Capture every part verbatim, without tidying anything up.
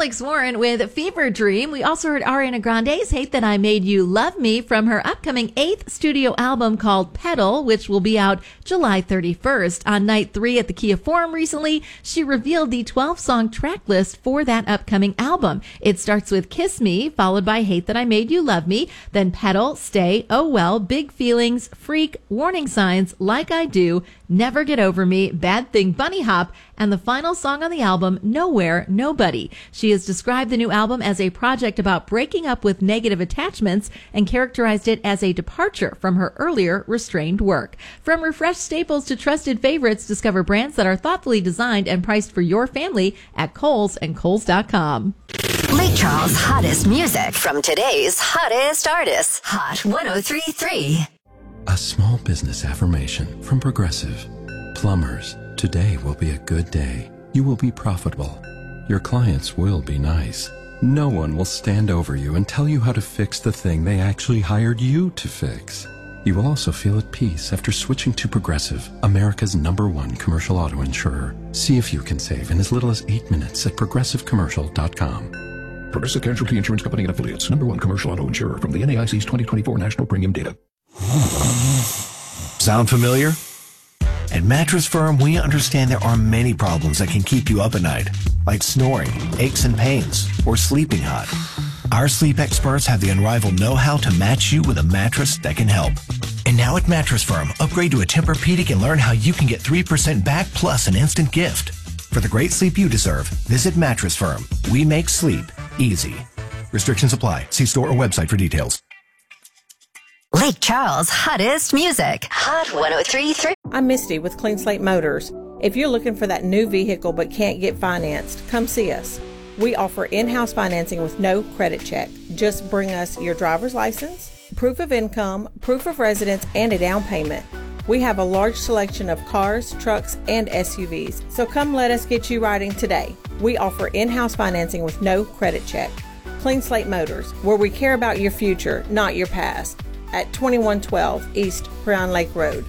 Alex Warren with Fever Dream. We also heard Ariana Grande's Hate That I Made You Love Me from her upcoming eighth studio album called Petal, which will be out July thirty-first. On night three at the Kia Forum recently, she revealed the twelve-song track list for that upcoming album. It starts with Kiss Me, followed by Hate That I Made You Love Me, then Petal, Stay, Oh Well, Big Feelings, Freak, Warning Signs, Like I Do, Never Get Over Me, Bad Thing, Bunny Hop, and the final song on the album, Nowhere, Nobody. She has described the new album as a project about breaking up with negative attachments and characterized it as a departure from her earlier restrained work. From refreshed staples to trusted favorites, discover brands that are thoughtfully designed and priced for your family at Kohl's and Kohl's dot com. Lake Charles' hottest music from today's hottest artists. Hot one oh three point three. A small business affirmation from Progressive. Plumbers, today will be a good day. You will be profitable. Your clients will be nice. No one will stand over you and tell you how to fix the thing they actually hired you to fix. You will also feel at peace after switching to Progressive, America's number one commercial auto insurer. See if you can save in as little as eight minutes at progressive commercial dot com. Progressive Casualty Insurance Company and Affiliates, number one commercial auto insurer from the N A I C's twenty twenty-four National Premium Data. Sound familiar? At Mattress Firm, we understand there are many problems that can keep you up at night, like snoring, aches and pains, or sleeping hot. Our sleep experts have the unrivaled know-how to match you with a mattress that can help. And now at Mattress Firm, upgrade to a Tempur-Pedic and learn how you can get three percent back plus an instant gift. For the great sleep you deserve, visit Mattress Firm. We make sleep easy. Restrictions apply. See store or website for details. Lake Charles' hottest music. Hot one oh three point three. I'm Misty with Clean Slate Motors. If you're looking for that new vehicle but can't get financed, come see us. We offer in-house financing with no credit check. Just bring us your driver's license, proof of income, proof of residence, and a down payment. We have a large selection of cars, trucks, and S U Vs, so come let us get you riding today. We offer in-house financing with no credit check. Clean Slate Motors, where we care about your future, not your past. At twenty-one twelve East Crown Lake Road.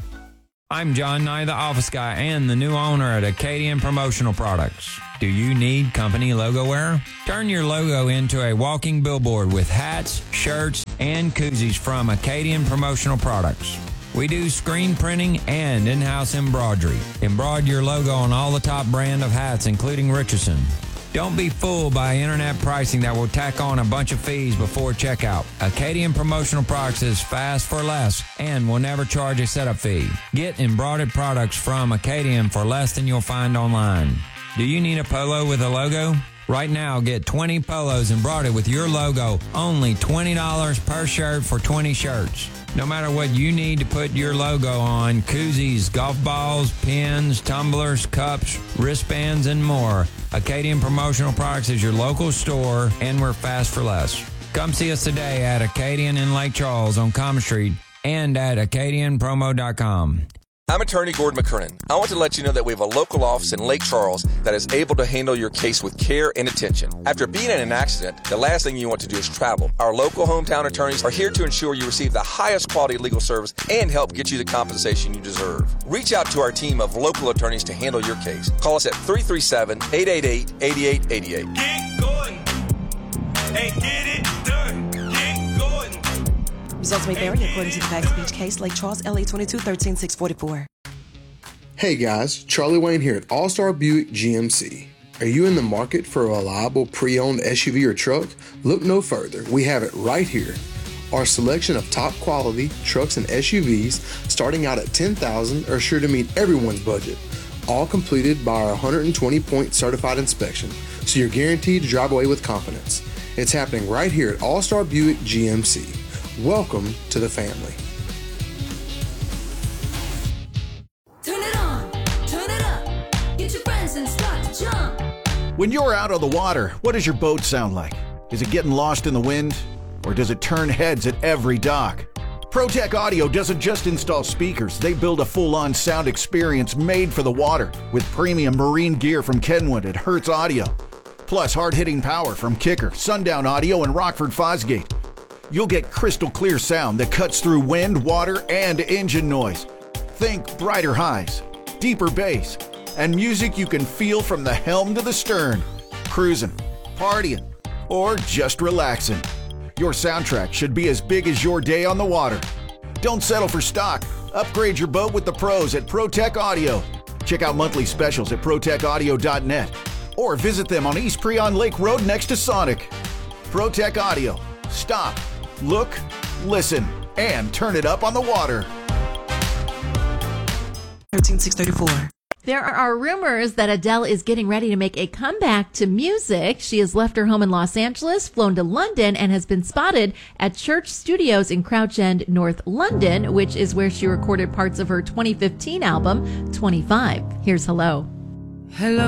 I'm John Nye, the office guy and the new owner at Acadian Promotional Products. Do you need company logo wear? Turn your logo into a walking billboard with hats, shirts, and koozies from Acadian Promotional Products. We do screen printing and in-house embroidery. Embroider your logo on all the top brand of hats, including Richardson. Don't be fooled by internet pricing that will tack on a bunch of fees before checkout. Acadian Promotional Products is fast for less and will never charge a setup fee. Get embroidered products from Acadian for less than you'll find online. Do you need a polo with a logo? Right now, get twenty polos embroidered with your logo, only twenty dollars per shirt for twenty shirts. No matter what you need to put your logo on, koozies, golf balls, pins, tumblers, cups, wristbands, and more, Acadian Promotional Products is your local store, and we're fast for less. Come see us today at Acadian in Lake Charles on Common Street and at acadian promo dot com. I'm attorney Gordon McKernan. I want to let you know that we have a local office in Lake Charles that is able to handle your case with care and attention. After being in an accident, the last thing you want to do is travel. Our local hometown attorneys are here to ensure you receive the highest quality legal service and help get you the compensation you deserve. Reach out to our team of local attorneys to handle your case. Call us at three three seven, eight eight eight, eight eight eight eight. Get going and get it done. Get going. Results may vary according to the facts of each case. Lake Charles, L A twenty-two thirteen six forty-four. Hey guys, Charlie Wayne here at All-Star Buick G M C. Are you in the market for a reliable pre-owned S U V or truck? Look no further. We have it right here. Our selection of top quality trucks and S U Vs starting out at ten thousand dollars are sure to meet everyone's budget. All completed by our one hundred twenty point certified inspection, so you're guaranteed to drive away with confidence. It's happening right here at All-Star Buick G M C. Welcome to the family. Turn it on, turn it up, get your friends and start to jump. When you're out on the water, what does your boat sound like? Is it getting lost in the wind? Or does it turn heads at every dock? ProTech Audio doesn't just install speakers, they build a full-on sound experience made for the water with premium marine gear from Kenwood and Hertz Audio. Plus hard-hitting power from Kicker, Sundown Audio, and Rockford Fosgate. You'll get crystal clear sound that cuts through wind, water, and engine noise. Think brighter highs, deeper bass, and music you can feel from the helm to the stern. Cruising. partying, or just relaxing. Your soundtrack should be as big as your day on the water. Don't settle for stock. Upgrade your boat with the pros at ProTech Audio. Check out monthly specials at protech audio dot net or visit them on East Preon Lake Road next to Sonic. ProTech Audio. Stop, look, listen, and turn it up on the water. thirteen six thirty-four. There are rumors that Adele is getting ready to make a comeback to music. She has left her home in Los Angeles, flown to London, and has been spotted at Church Studios in Crouch End, North London, which is where she recorded parts of her twenty fifteen album, twenty-five. Here's Hello. Hello.